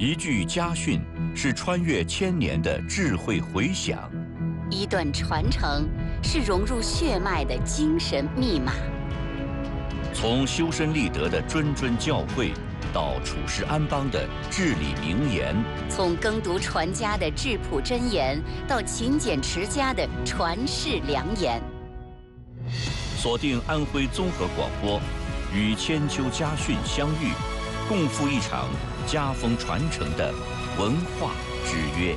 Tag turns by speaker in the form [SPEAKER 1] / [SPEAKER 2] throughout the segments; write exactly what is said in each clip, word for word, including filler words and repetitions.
[SPEAKER 1] 一句家训是穿越千年的智慧回响，
[SPEAKER 2] 一段传承是融入血脉的精神密码。
[SPEAKER 1] 从修身立德的谆谆教诲，到处世安邦的至理名言；
[SPEAKER 2] 从耕读传家的质朴箴言，到勤俭持家的传世良言。
[SPEAKER 1] 锁定安徽综合广播，与千秋家训相遇，共赴一场家风传承的文化之约。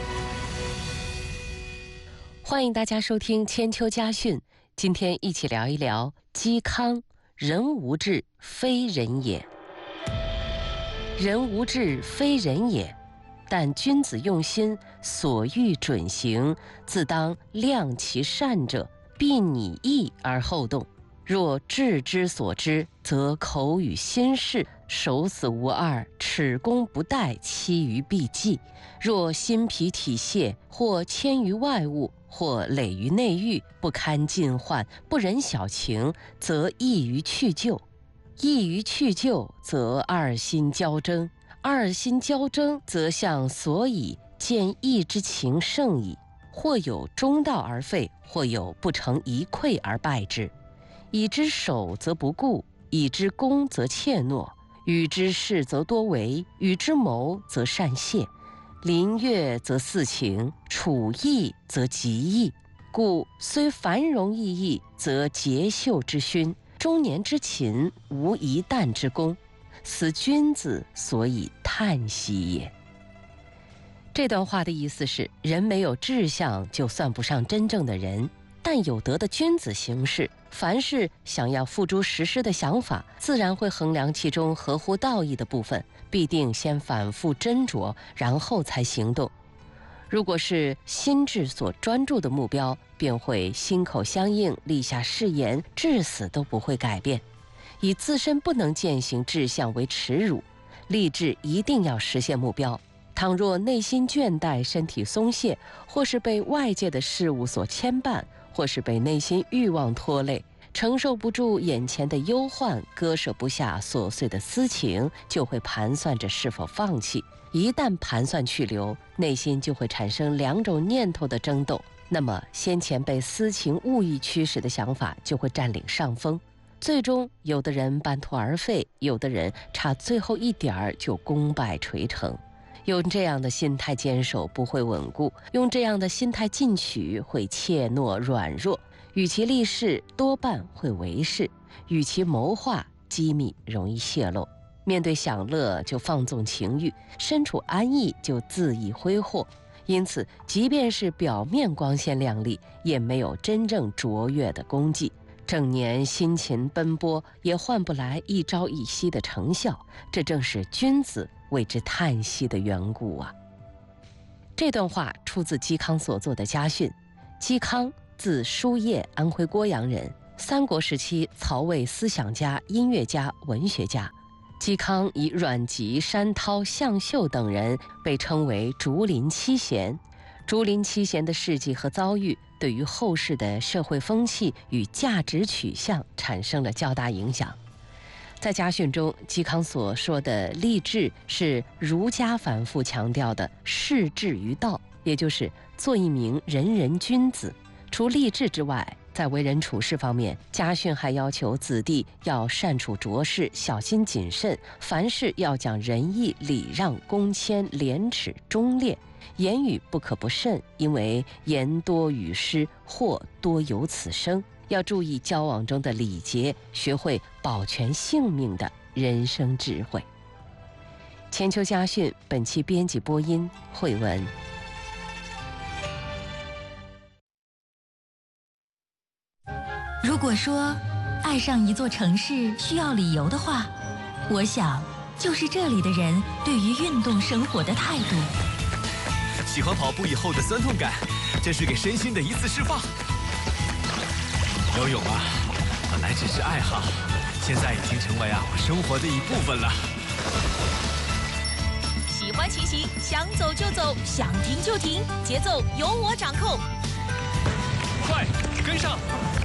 [SPEAKER 3] 欢迎大家收听千秋家训，今天一起聊一聊嵇康。人无志，非人也。人无志，非人也。但君子用心，所欲准行，自当量其善者，必拟意而后动。若志之所知，则口语心事，守死无二，耻功不殆，期于必继。若心脾体泄，或迁于外物，或累于内狱，不堪尽患，不忍小情，则易于去就。易于去就，则二心交争。二心交争，则向所以，见义之情胜矣。或有中道而废，或有不成一篑而败之。以之守则不顾，以之攻则怯懦，与之事则多为，与之谋则善谢。临悦则似情，处易则极易。故虽繁荣奕奕，则节秀之勋，中年之勤，无一旦之功，此君子所以叹息也。这段话的意思是，人没有志向就算不上真正的人，但有德的君子行事，凡是想要付诸实施的想法，自然会衡量其中合乎道义的部分，必定先反复斟酌，然后才行动。如果是心智所专注的目标，便会心口相应，立下誓言，至死都不会改变。以自身不能践行志向为耻辱，立志一定要实现目标。倘若内心倦怠，身体松懈，或是被外界的事物所牵绊，或是被内心欲望拖累，承受不住眼前的忧患，割舍不下琐碎的私情，就会盘算着是否放弃。一旦盘算去留，内心就会产生两种念头的争斗，那么先前被私情物意驱使的想法就会占领上风。最终有的人半途而废，有的人差最后一点儿就功败垂成。用这样的心态坚守不会稳固，用这样的心态进取会怯懦软弱。与其立事，多半会为事；与其谋划，机密容易泄露。面对享乐就放纵情欲，身处安逸就恣意挥霍。因此，即便是表面光鲜亮丽，也没有真正卓越的功绩。整年辛勤奔波，也换不来一朝一夕的成效，这正是君子为之叹息的缘故啊。这段话出自嵇康所作的家训。嵇康字叔夜，安徽郭阳人，三国时期曹魏思想家、音乐家、文学家。嵇康以阮籍、山涛、向秀等人被称为竹林七贤。竹林七贤的事迹和遭遇，对于后世的社会风气与价值取向产生了较大影响。在家训中，嵇康所说的立志是儒家反复强调的事志于道，也就是做一名仁人君子。除立志之外，在为人处事方面，家训还要求子弟要善处着事，小心谨慎，凡事要讲仁义、礼让、恭谦、廉耻、忠烈，言语不可不慎，因为言多语失，祸多由此生。要注意交往中的礼节，学会保全性命的人生智慧。千秋家训本期编辑播音慧文。
[SPEAKER 4] 如果说爱上一座城市需要理由的话，我想就是这里的人对于运动生活的态度。
[SPEAKER 5] 喜欢跑步以后的酸痛感，这是给身心的一次释放。游泳啊，本来只是爱好，现在已经成为啊我生活的一部分了。
[SPEAKER 6] 喜欢骑行，想走就走，想停就停，节奏由我掌控。
[SPEAKER 5] 快，跟上！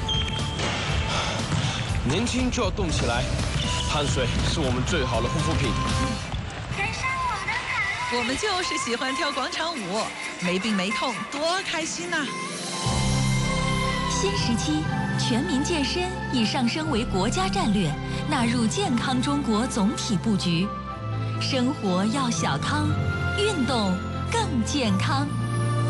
[SPEAKER 7] 年轻就要动起来，汗水是我们最好的护肤品。
[SPEAKER 8] 跟上我的卡路
[SPEAKER 7] 我们就是喜欢跳广场舞，没病没痛，多开心呐！
[SPEAKER 4] 新时期，全民健身已上升为国家战略，纳入健康中国总体布局。生活要小康，运动更健康。